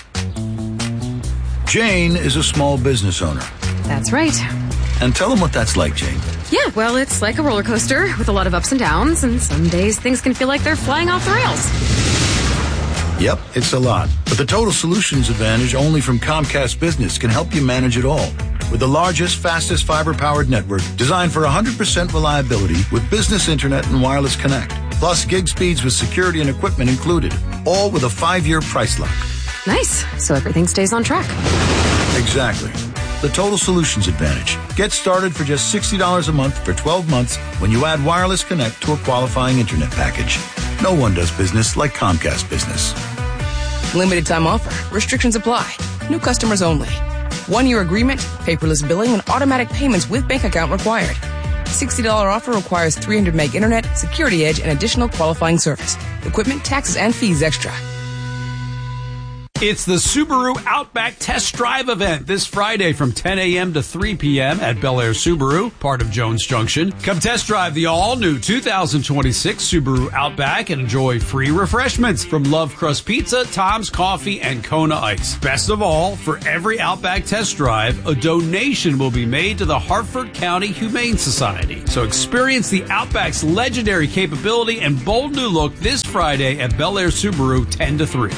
Jane is a small business owner. That's right. And tell them what that's like, Jane. Yeah, well, it's like a roller coaster with a lot of ups and downs, and some days things can feel like they're flying off the rails. Yep, it's a lot. But the Total Solutions Advantage only from Comcast Business can help you manage it all. With the largest, fastest fiber-powered network designed for 100% reliability with business internet and wireless connect. Plus gig speeds with security and equipment included. All with a 5-year price lock. Nice. So everything stays on track. Exactly. The Total Solutions Advantage. Get started for just $60 a month for 12 months when you add Wireless Connect to a qualifying internet package. No one does business like Comcast Business. Limited time offer. Restrictions apply. New customers only. 1-year agreement, paperless billing, and automatic payments with bank account required. $60 offer requires 300 meg internet, security edge, and additional qualifying service. Equipment, taxes, and fees extra. It's the Subaru Outback Test Drive event this Friday from 10 a.m. to 3 p.m. at Bel Air Subaru, part of Jones Junction. Come test drive the all-new 2026 Subaru Outback and enjoy free refreshments from Love Crust Pizza, Tom's Coffee, and Kona Ice. Best of all, for every Outback test drive, a donation will be made to the Hartford County Humane Society. So experience the Outback's legendary capability and bold new look this Friday at Bel Air Subaru 10 to 3.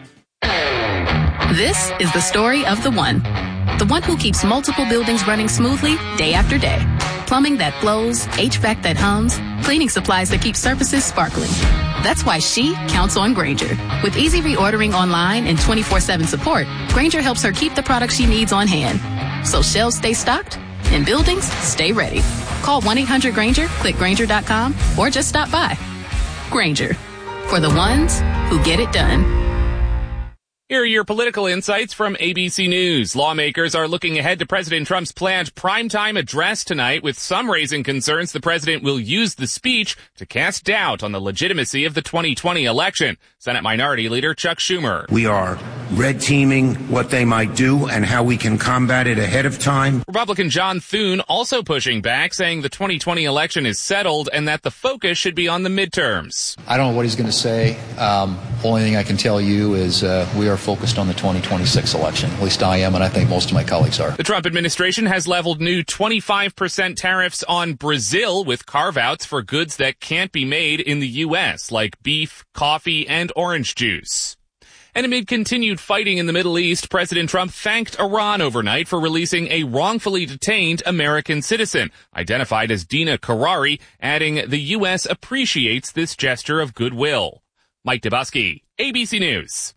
This is the story of the one who keeps multiple buildings running smoothly day after day. Plumbing that flows, HVAC that hums, cleaning supplies that keep surfaces sparkling. That's why she counts on Grainger. With easy reordering online and 24/7 support, Grainger helps her keep the products she needs on hand. So shelves stay stocked and buildings stay ready. Call 1-800-GRAINGER, click Grainger.com, or just stop by. Grainger, for the ones who get it done. Here are your political insights from ABC News. Lawmakers are looking ahead to President Trump's planned primetime address tonight, with some raising concerns the president will use the speech to cast doubt on the legitimacy of the 2020 election. Senate Minority Leader Chuck Schumer. We are red teaming what they might do and how we can combat it ahead of time. Republican John Thune also pushing back, saying the 2020 election is settled and that the focus should be on the midterms. I don't know what he's going to say. Only thing I can tell you is we are focused on the 2026 election. At least I am, and I think most of my colleagues are. The Trump administration has leveled new 25% tariffs on Brazil, with carve-outs for goods that can't be made in the U.S., like beef, coffee, and orange juice. And amid continued fighting in the Middle East, President Trump thanked Iran overnight for releasing a wrongfully detained American citizen, identified as Dina Karari, adding the U.S. appreciates this gesture of goodwill. Mike Dubosky, ABC News.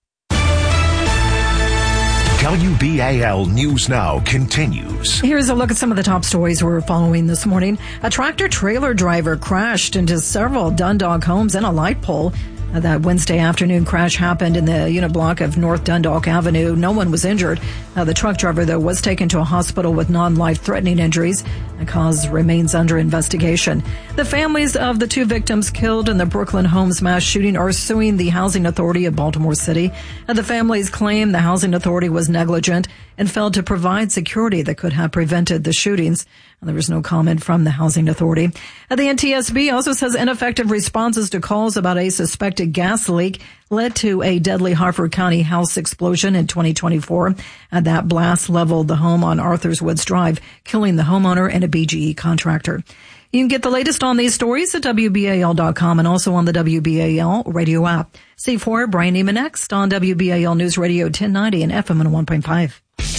WBAL News Now continues. Here's a look at some of the top stories we're following this morning. A tractor-trailer driver crashed into several Dundalk homes and a light pole. That Wednesday afternoon crash happened in the unit block of North Dundalk Avenue. No one was injured. The truck driver, though, was taken to a hospital with non-life-threatening injuries. The cause remains under investigation. The families of the two victims killed in the Brooklyn Homes mass shooting are suing the Housing Authority of Baltimore City. The families claim the Housing Authority was negligent and failed to provide security that could have prevented the shootings. There was no comment from the Housing Authority. The NTSB also says ineffective responses to calls about a suspected gas leak led to a deadly Hartford County house explosion in 2024. That blast leveled the home on Arthur's Woods Drive, killing the homeowner and a BGE contractor. You can get the latest on these stories at WBAL.com and also on the WBAL radio app. C4, Brian Neiman next on WBAL News Radio 1090 and FM 101.5.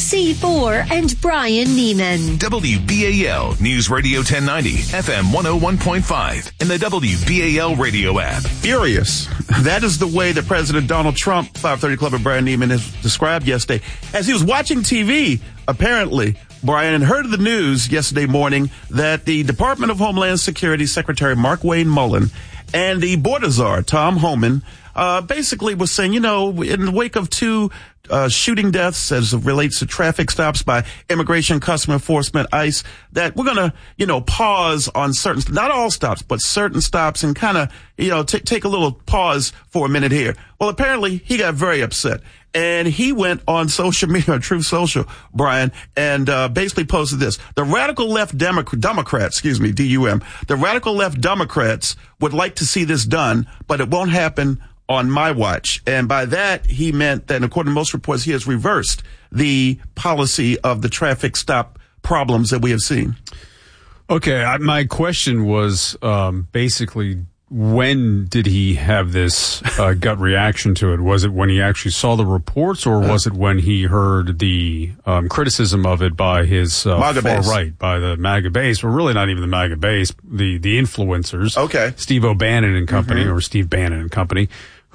C4 and Brian Neiman. WBAL News Radio 1090, FM 101.5, and the WBAL radio app. Furious. That is the way that President Donald Trump, 530 Club and Brian Neiman, has described yesterday. As he was watching TV, apparently, Brian heard the news yesterday morning that the Department of Homeland Security Secretary Mark Wayne Mullen and the border czar, Tom Homan, basically was saying, in the wake of two shooting deaths as it relates to traffic stops by Immigration Customs Enforcement, ICE, that we're going to, pause on certain, not all stops, but certain stops and kind of, take a little pause for a minute here. Well, apparently he got very upset. And he went on social media, Truth Social, Brian, and basically posted this. The radical left Democrats, DUM, the radical left Democrats would like to see this done, but it won't happen on my watch. And by that, he meant that, according to most reports, he has reversed the policy of the traffic stop problems that we have seen. Okay, my question was basically, when did he have this gut reaction to it? Was it when he actually saw the reports, or was it when he heard the criticism of it by his far right, by the MAGA base? Well, really not even the MAGA base, the influencers. Okay. Steve O'Bannon and company, or Steve Bannon and company,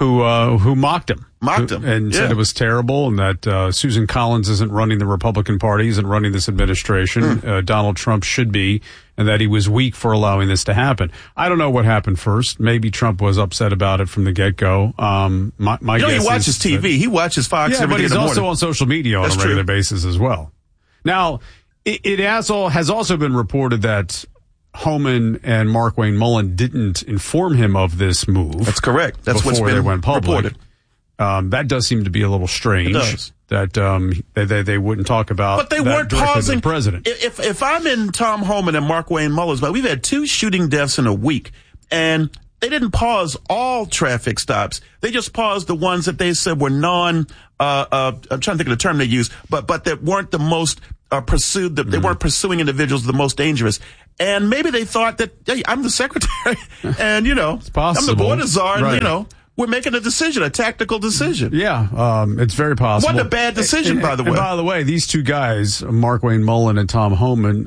who mocked him. And said it was terrible, and that Susan Collins isn't running the Republican Party, isn't running this administration. Donald Trump should be, and that he was weak for allowing this to happen. I don't know what happened first. Maybe Trump was upset about it from the get-go. My guess he watches TV. He watches Fox every day in the morning. But he's also on social media on a regular basis as well. Now, it has also been reported that Homan and Markwayne Mullin didn't inform him of this move. That's correct. That's what's been they went public. Reported. That does seem to be a little strange. It does. That they wouldn't talk about. But they weren't pausing. The president. If I'm in Tom Homan and Markwayne Mullin's, but we've had 2 shooting deaths in a week, and they didn't pause all traffic stops. They just paused the ones that they said were I'm trying to think of the term they used, but that weren't the most pursued. They weren't pursuing individuals the most dangerous. And maybe they thought that, hey, I'm the secretary, and it's possible. I'm the border czar, right. and we're making a decision, a tactical decision. Yeah, it's very possible. Wasn't a bad decision, by the way. And by the way, these 2 guys, Markwayne Mullin and Tom Homan,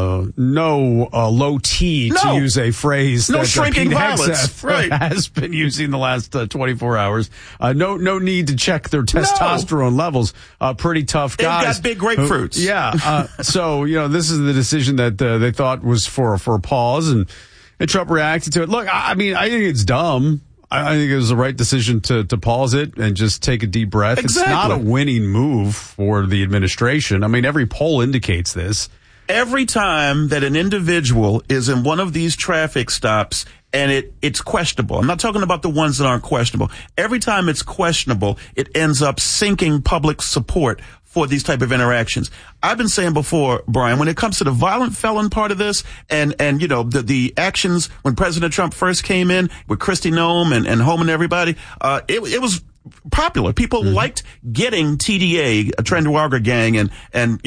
no low T, to use a phrase no that shrinking Pete violence has been using the last 24 hours. No need to check their testosterone levels. Pretty tough guys. They've got big grapefruits. So this is the decision that they thought was for a pause, and Trump reacted to it. Look, I think it's dumb. I think it was the right decision to pause it and just take a deep breath. Exactly. It's not a winning move for the administration. I mean, every poll indicates this. Every time that an individual is in one of these traffic stops and it's questionable, I'm not talking about the ones that aren't questionable. Every time it's questionable, it ends up sinking public support for these type of interactions. I've been saying before, Brian, when it comes to the violent felon part of this and the actions when President Trump first came in with Kristi Noem and Homan and everybody, it was popular. People liked getting TDA, a Trendewager gang, and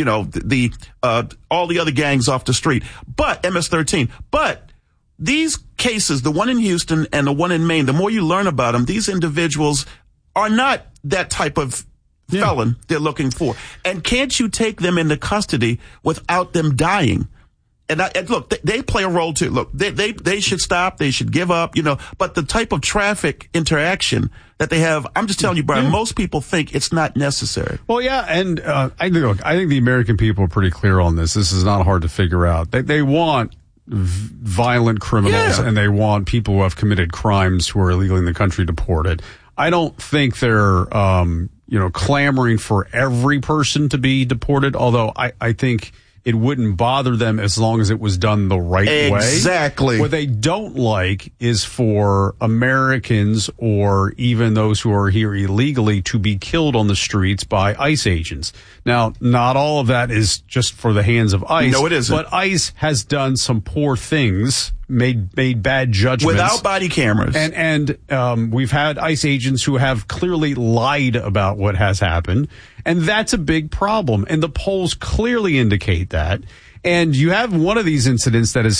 all the other gangs off the street. But MS-13. But these cases, the one in Houston and the one in Maine, the more you learn about them, these individuals are not that type of felon they're looking for. And can't you take them into custody without them dying? And look, they play a role too. Look, they should stop. They should give up, but the type of traffic interaction that they have, I'm just telling you, Brian, most people think it's not necessary. Well, yeah. And, I think the American people are pretty clear on this. This is not hard to figure out. They want violent criminals and they want people who have committed crimes who are illegally in the country deported. I don't think they're, clamoring for every person to be deported, although I think it wouldn't bother them as long as it was done the right way. Exactly. What they don't like is for Americans or even those who are here illegally to be killed on the streets by ICE agents. Now, not all of that is just for the hands of ICE. No, it isn't. But ICE has done some poor things, made bad judgments. Without body cameras. And we've had ICE agents who have clearly lied about what has happened. And that's a big problem. And the polls clearly indicate that. And you have one of these incidents that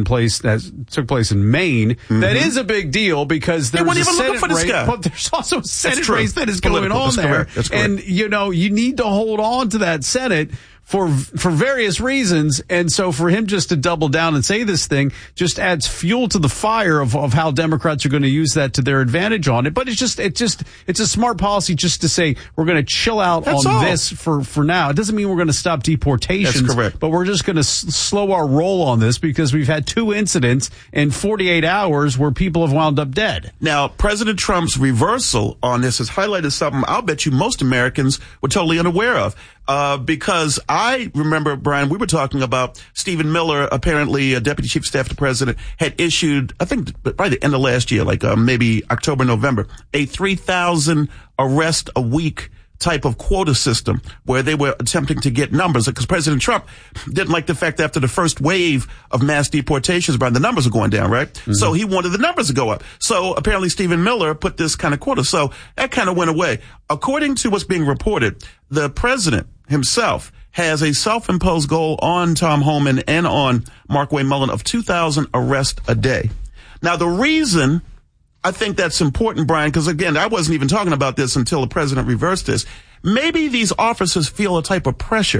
took place in Maine. That is a big deal because there's a Senate race, but there's also a Senate race that is going on there. That's correct. And, you need to hold on to that Senate for various reasons. And so for him just to double down and say this thing just adds fuel to the fire of how Democrats are going to use that to their advantage on it. But it's a smart policy just to say we're going to chill out this for now. It doesn't mean we're going to stop deportations. That's correct. But we're just going to slow our roll on this because we've had 2 incidents in 48 hours where people have wound up dead. Now, President Trump's reversal on this has highlighted something I'll bet you most Americans were totally unaware of. Because I remember, Brian, we were talking about Stephen Miller, apparently a deputy chief of staff to the president, had issued, I think by the end of last year, like maybe October, November, a 3,000 arrest a week type of quota system where they were attempting to get numbers because President Trump didn't like the fact that after the first wave of mass deportations, Brian, the numbers are going down, right? Mm-hmm. So he wanted the numbers to go up. So apparently Stephen Miller put this kind of quota. So that kind of went away. According to what's being reported, the president himself has a self-imposed goal on Tom Homan and on Markwayne Mullin of 2,000 arrests a day. Now, the reason I think that's important, Brian, because again, I wasn't even talking about this until the president reversed this. Maybe these officers feel a type of pressure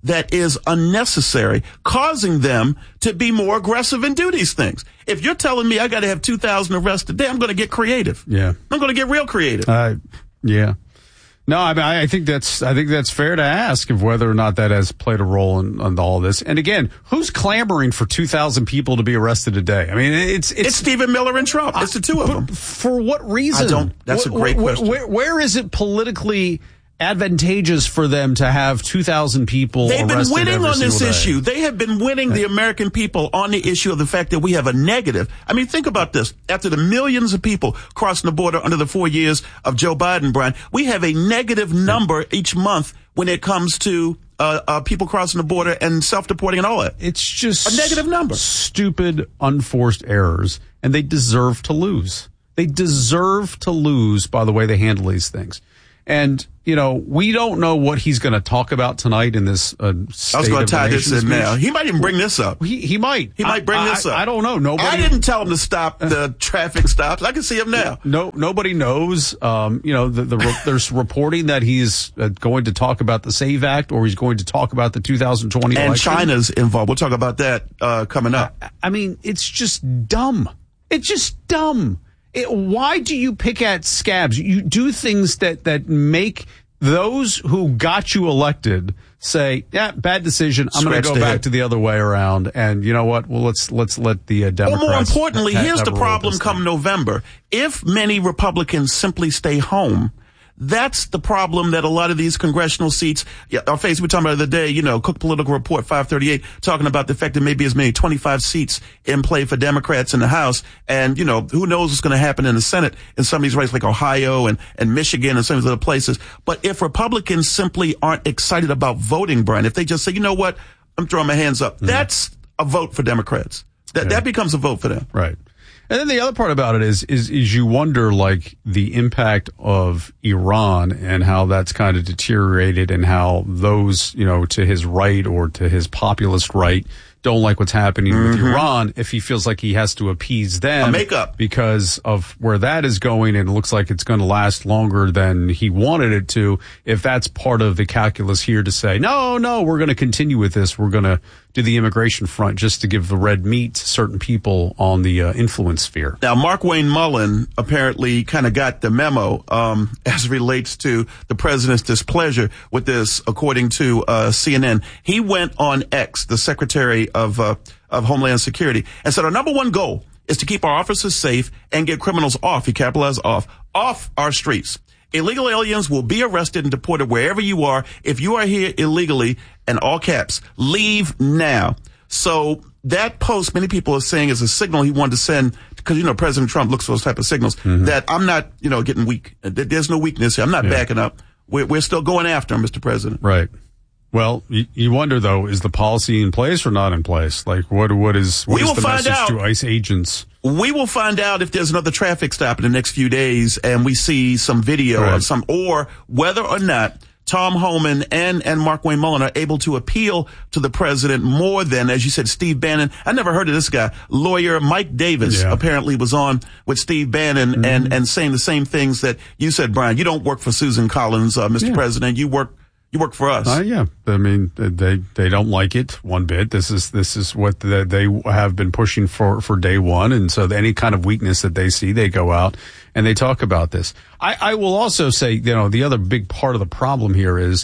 that is unnecessary, causing them to be more aggressive and do these things. If you're telling me I got to have 2,000 arrests a day, I'm going to get creative. Yeah. I'm going to get real creative. Yeah. No, I mean, I think that's fair to ask of whether or not that has played a role in all this. And again, who's clamoring for 2,000 people to be arrested a day? I mean, it's Stephen Miller and Trump. It's the two of them. For what reason? That's a great question. Where is it politically advantageous for them to have 2,000 people arrested? They've been winning on this day? issue. They have been winning the American people on the issue of the fact that we have a negative. I mean, think about this. After the millions of people crossing the border under the 4 years of Joe Biden, Brian, we have a negative number each month when it comes to people crossing the border and self-deporting and all that. It's just a negative number. Stupid, unforced errors, and they deserve to lose. They deserve to lose by the way they handle these things. And, you know, we don't know what he's going to talk about tonight in this State I was going to tie this in now. He might even bring this up. He might. He might bring this up. I don't know. I didn't tell him to stop the traffic stops. I can see him now. Nobody knows. You know, there's reporting that he's going to talk about the SAVE Act, or he's going to talk about the 2020 and election. China's involved. We'll talk about that coming up. I mean, it's just dumb. It's just dumb. Why do you pick at scabs? You do things that make those who got you elected say, yeah, bad decision. I'm going to go back to the other way around. And you know what? Well, let's let the Democrats. Well, more importantly, here's the problem come November. If many Republicans simply stay home, that's the problem that a lot of these congressional seats are facing. We're talking about the other day, you know, Cook Political Report 538, talking about the fact that maybe as many 25 seats in play for Democrats in the House. And, you know, who knows what's going to happen in the Senate in some of these races like Ohio and Michigan and some of these other places. But if Republicans simply aren't excited about voting, Brian, if they just say, you know what, I'm throwing my hands up, that's a vote for Democrats. That becomes a vote for them. Right. And then the other part about it is you wonder, like, the impact of Iran and how that's kind of deteriorated, and how those, you know, to his right or to his populist right don't like what's happening with Iran, if he feels like he has to appease them because of where that is going, and it looks like it's going to last longer than he wanted it to. If that's part of the calculus here to say, no, we're going to continue with this, we're going to do the immigration front just to give the red meat to certain people on the influence sphere. Now, Markwayne Mullin apparently kind of got the memo as it relates to the president's displeasure with this, according to CNN. He went on X, the Secretary of Homeland Security, and said our number one goal is to keep our officers safe and get criminals off, he capitalized off our streets. Illegal aliens will be arrested and deported wherever you are. If you are here illegally, and all caps, leave now. So that post, many people are saying, is a signal he wanted to send, because, you know, President Trump looks for those type of signals, that I'm not, you know, getting weak. There's no weakness here. I'm not backing up. We're still going after him, Mr. President. Right. Well, you wonder, though, is the policy in place or not in place? Like, what is the message to ICE agents? We will find out if there's another traffic stop in the next few days and we see some video of some, or whether or not Tom Homan and Markwayne Mullin are able to appeal to the president more than, as you said, Steve Bannon. I never heard of this guy. Lawyer Mike Davis apparently was on with Steve Bannon and saying the same things that you said, Brian. You don't work for Susan Collins, Mr. President. You work for us. Yeah. I mean, they don't like it one bit. This is what they have been pushing for day one. And so any kind of weakness that they see, they go out and they talk about this. I will also say, you know, the other big part of the problem here is,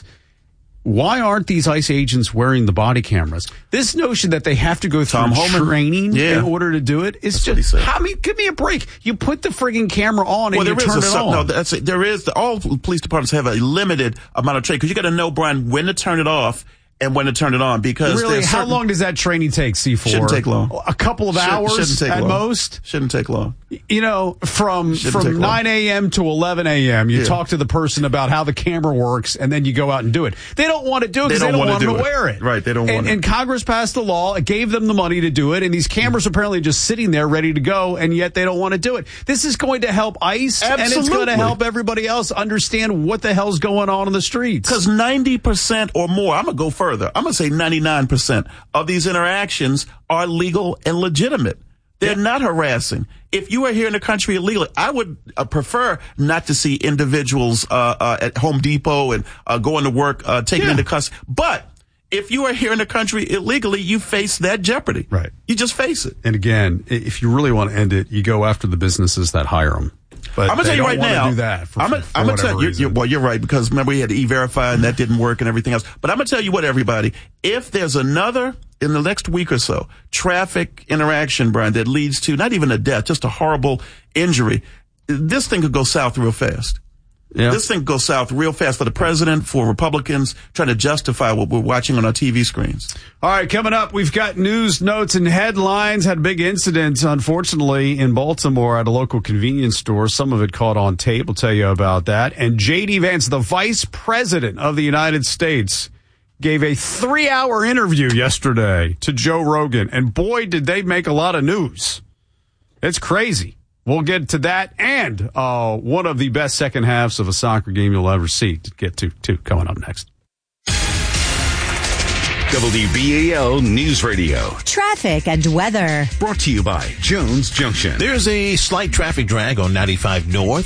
why aren't these ICE agents wearing the body cameras? This notion that they have to go through training in order to do it is just, give me a break. You put the frigging camera on and you turn it on. No, there is, all police departments have a limited amount of training, because you got to know, Brian, when to turn it off and when to turn it on, because really, how long does that training take, C4? Shouldn't take long. A couple of hours at most? Shouldn't take long. You know, from 9 a.m. to 11 a.m., you talk to the person about how the camera works, and then you go out and do it. They don't want to do it because they don't want them to wear it. Right, they don't want it. And Congress passed a law, it gave them the money to do it, and these cameras are apparently just sitting there ready to go, and yet they don't want to do it. This is going to help ICE, and it's going to help everybody else understand what the hell's going on in the streets. Because 90% or more, I'm going to go further, I'm going to say 99% of these interactions are legal and legitimate. They're not harassing. If you are here in the country illegally, I would prefer not to see individuals at Home Depot and going to work taken into custody. But if you are here in the country illegally, you face that jeopardy. Right. You just face it. And again, if you really want to end it, you go after the businesses that hire them. But I'm gonna tell you right now. Do that I'm gonna tell you. Well, you're right, because remember we had to E-Verify and that didn't work and everything else. But I'm gonna tell you what, everybody. If there's another in the next week or so traffic interaction, Brian, that leads to not even a death, just a horrible injury, this thing could go south real fast. Yeah. This thing goes south real fast for the president, for Republicans trying to justify what we're watching on our TV screens. All right, coming up, we've got news, notes, and headlines. Had a big incident, unfortunately, in Baltimore at a local convenience store. Some of it caught on tape. We'll tell you about that. And J.D. Vance, the vice president of the United States, gave a 3-hour interview yesterday to Joe Rogan. And boy, did they make a lot of news. It's crazy. We'll get to that and one of the best second halves of a soccer game you'll ever see to get to, too, coming up next. WBAL News Radio. Traffic and weather. Brought to you by Jones Junction. There's a slight traffic drag on 95 North